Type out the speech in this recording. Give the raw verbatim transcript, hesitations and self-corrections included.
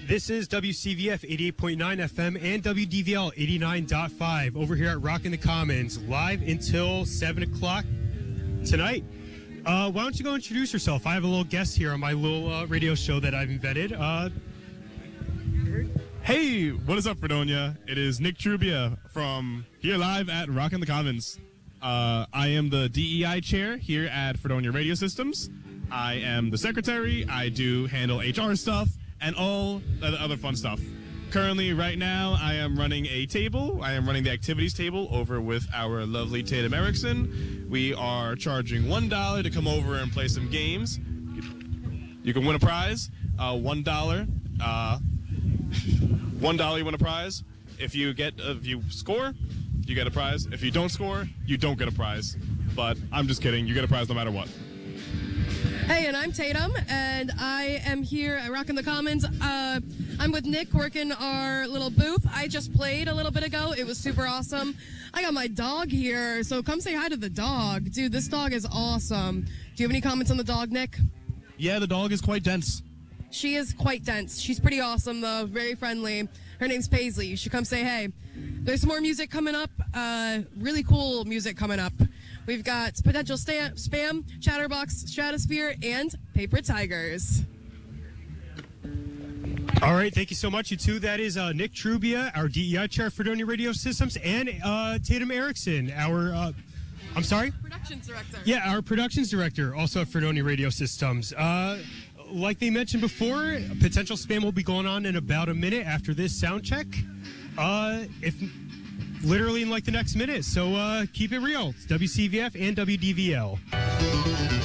This is W C V F eighty-eight point nine F M and W D V L eighty-nine point five over here at Rockin' the Commons, live until seven o'clock tonight. Uh, why don't you go introduce yourself? I have a little guest here on my little uh, radio show that I've invented. Uh, hey, what is up, Fredonia? It is Nick Trubia from here live at Rockin' the Commons. Uh, I am the D E I chair here at Fredonia Radio Systems. I am the secretary. I do handle H R stuff and all the other fun stuff. Currently, right now, I am running a table. I am running the activities table over with our lovely Tatum Erickson. We are charging one dollar to come over and play some games. You can win a prize. Uh, one dollar. Uh, one dollar, you win a prize. If you get, uh, if you score, you get a prize. If you don't score, you don't get a prize. But I'm just kidding. You get a prize no matter what. Hey, and I'm Tatum, and I am here at Rockin' the Commons. Uh, I'm with Nick working our little booth. I just played a little bit ago. It was super awesome. I got my dog here, so come say hi to the dog. Dude, this dog is awesome. Do you have any comments on the dog, Nick? Yeah, the dog is quite dense. She is quite dense. She's pretty awesome, though. Very friendly. Her name's Paisley. You should come say hey. There's some more music coming up. Uh, really cool music coming up. We've got Potential sta- Spam, Chatterbox, Stratosphere, and Paper Tigers. all right, thank you so much, you two. That is uh, Nick Trubia, our D E I chair for Fredonia Radio Systems, and uh, Tatum Erickson, our, uh, I'm sorry? Productions director. Yeah, our productions director, also at Fredonia Radio Systems. Uh, like they mentioned before, Potential Spam will be going on in about a minute after this sound check. Uh, if literally in like the next minute. So uh, keep it real. It's W C V F and W D V L.